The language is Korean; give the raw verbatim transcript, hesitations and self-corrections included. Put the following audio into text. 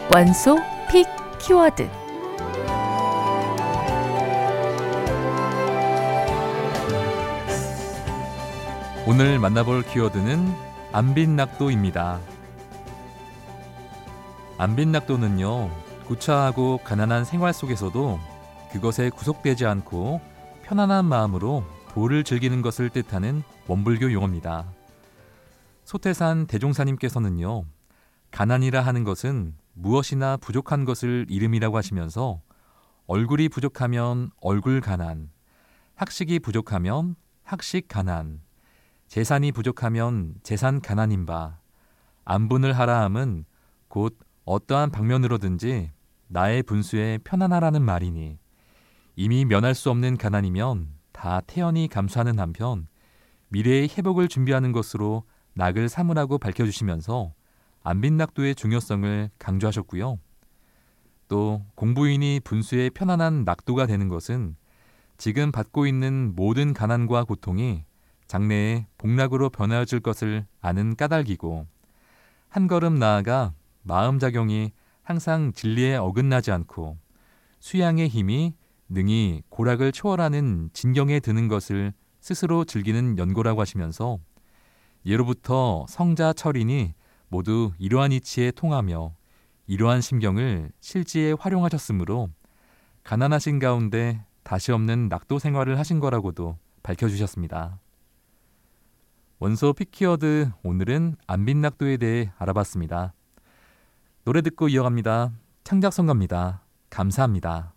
원소 픽 키워드. 오늘 만나볼 키워드는 안빈낙도입니다. 안빈낙도는요, 구차하고 가난한 생활 속에서도 그것에 구속되지 않고 편안한 마음으로 도를 즐기는 것을 뜻하는 원불교 용어입니다. 소태산 대종사님께서는요, 가난이라 하는 것은 무엇이나 부족한 것을 이름이라고 하시면서 얼굴이 부족하면 얼굴 가난, 학식이 부족하면 학식 가난, 재산이 부족하면 재산 가난인 바, 안분을 하라 함은 곧 어떠한 방면으로든지 나의 분수에 편안하라는 말이니, 이미 면할 수 없는 가난이면 다 태연히 감수하는 한편 미래의 회복을 준비하는 것으로 낙을 삼으라고 밝혀주시면서 안빈낙도의 중요성을 강조하셨고요. 또 공부인이 분수의 편안한 낙도가 되는 것은 지금 받고 있는 모든 가난과 고통이 장래에 복락으로 변화해질 것을 아는 까닭이고, 한 걸음 나아가 마음작용이 항상 진리에 어긋나지 않고 수양의 힘이 능히 고락을 초월하는 진경에 드는 것을 스스로 즐기는 연고라고 하시면서 예로부터 성자 철인이 모두 이러한 이치에 통하며 이러한 심경을 실지에 활용하셨으므로 가난하신 가운데 다시 없는 낙도 생활을 하신 거라고도 밝혀주셨습니다. 원소 픽키워드, 오늘은 안빈낙도에 대해 알아봤습니다. 노래 듣고 이어갑니다. 창작성가입니다. 감사합니다.